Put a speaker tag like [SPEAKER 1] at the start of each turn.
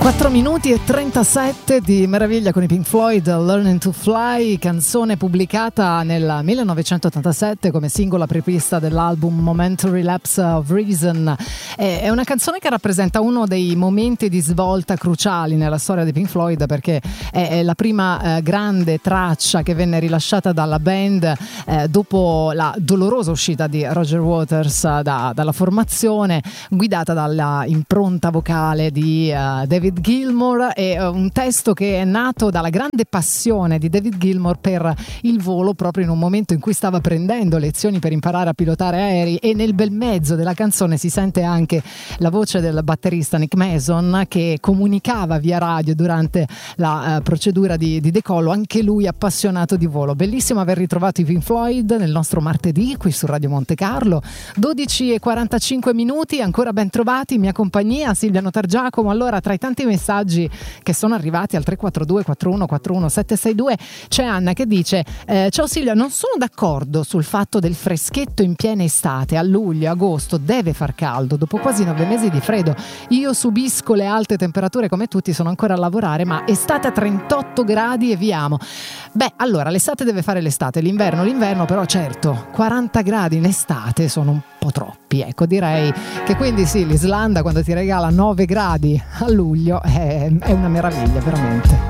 [SPEAKER 1] 4 minuti e 37 di meraviglia con i Pink Floyd, Learning to Fly, canzone pubblicata nel 1987 come singolo apripista dell'album Momentary Lapse of Reason. È una canzone che rappresenta uno dei momenti di svolta cruciali nella storia dei Pink Floyd, perché è la prima grande traccia che venne rilasciata dalla band dopo la dolorosa uscita di Roger Waters dalla formazione, guidata dalla impronta vocale di David Gilmour. È un testo che è nato dalla grande passione di David Gilmour per il volo, proprio in un momento in cui stava prendendo lezioni per imparare a pilotare aerei, e nel bel mezzo della canzone si sente anche la voce del batterista Nick Mason che comunicava via radio durante la procedura di decollo, anche lui appassionato di volo. Bellissimo aver ritrovato i Pink Floyd nel nostro martedì qui su Radio Monte Carlo, 12:45 minuti, ancora ben trovati in mia compagnia Silvia Notargiacomo. Allora, tra i tanti messaggi che sono arrivati al 342 41 41 762 c'è Anna che dice ciao Silvia, non sono d'accordo sul fatto del freschetto in piena estate. A luglio, agosto deve far caldo dopo quasi 9 mesi di freddo. Io subisco le alte temperature come tutti, sono ancora a lavorare, ma estate a 38 gradi e vi amo. Beh, allora l'estate deve fare l'estate, l'inverno, però certo 40 gradi in estate sono un po' troppi, ecco. Direi che quindi sì, l'Islanda quando ti regala 9 gradi a luglio è una meraviglia veramente.